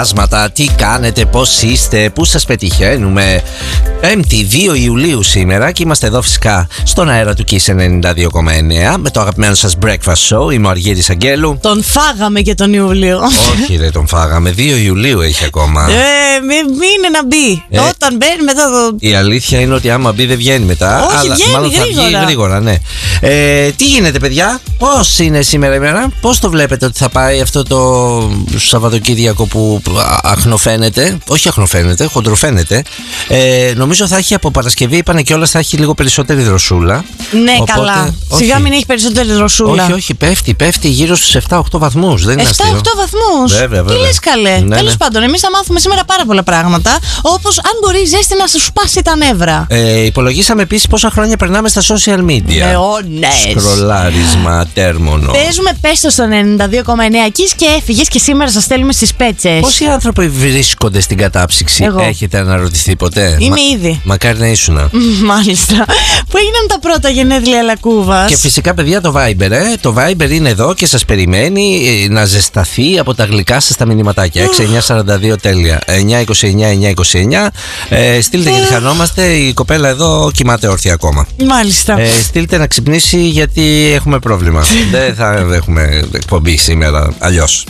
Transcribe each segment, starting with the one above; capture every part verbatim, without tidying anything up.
Τι κάνετε, πώς είστε, πού σας πετυχαίνουμε? Πέμπτη δύο Ιουλίου σήμερα και είμαστε εδώ φυσικά στον αέρα του Kiss ενενήντα δύο κόμμα εννέα με το αγαπημένο σας Breakfast Show. Είμαι ο Αργύρης Αγγέλου. Τον φάγαμε και τον Ιούλιο. Όχι ρε, τον φάγαμε, δύο Ιουλίου έχει ακόμα. Ε, είναι να μπει. ε, Όταν μπαίνει μετά το... Η αλήθεια είναι ότι άμα μπει δεν βγαίνει μετά. Όχι, αλλά βγαίνει μάλλον γρήγορα. Θα βγει γρήγορα, ναι. ε, Τι γίνεται παιδιά, πώς είναι σήμερα η μέρα? Πώς το βλέπετε ότι θα πάει αυτό το Σαββατοκύριακο που αχνοφαίνεται? Όχι αχνοφαίνεται, χοντροφαίνεται. ε, Νομίζω θα έχει από Παρασκευή, είπανε κιόλας θα έχει λίγο περισσότερη δροσούλα. Ναι, οπότε, καλά. όχι. Σιγά μην έχει περισσότερη δροσούλα. Όχι, όχι, πέφτει, πέφτει γύρω στους επτά οκτώ βαθμούς. Δεν είναι αστείο. επτά οκτώ βαθμούς. Βέβαια, βέβαια. Τι λες καλέ. Ναι, Τέλος ναι. πάντων, εμείς θα μάθουμε σήμερα πάρα πολλά πράγματα. Όπως αν μπορεί η ζέστη να σου σπάσει τα νεύρα. Ε, υπολογίσαμε επίσης πόσα χρόνια περνάμε στα social media. Αιώνες. Σκρολάρισμα, τέρμονο. Παίζουμε πέστο στο ενενήντα δύο κόμμα εννέα εκεί και έφυγες και σήμερα σας στέλνουμε στις πέτσες. Πόσοι άνθρωποι βρίσκονται στην κατάψυξη? Εγώ. Έχετε αναρωτηθεί ποτέ? Είμαι Μα... ήδη. Μακάρι να ήσουνα. Μάλιστα. Που έγιναν τα πρώτα γενέθλια Λακκούβας. Και φυσικά παιδιά το Viber, ε. Το Viber είναι εδώ και σας περιμένει ε, να ζεσταθεί από τα γλυκά σας τα μηνυματάκια. έξι εννιά σαράντα δύο τέλεια εννιά είκοσι εννιά εννιά είκοσι εννιά. ε, Στείλτε γιατί χανόμαστε. Η κοπέλα εδώ κοιμάται όρθια ακόμα. Μάλιστα. ε, Στείλτε να ξυπνήσει γιατί έχουμε πρόβλημα. Δεν θα έχουμε εκπομπή σήμερα αλλιώς.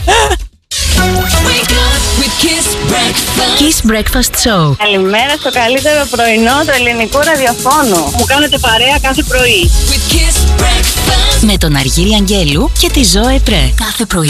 Kiss Breakfast Show. Καλημέρα στο καλύτερο πρωινό του ελληνικού ραδιοφώνου. Μου κάνετε παρέα κάθε πρωί. Με τον Αργύρη Αγγέλου και τη Ζωέ Πρέ. Κάθε πρωί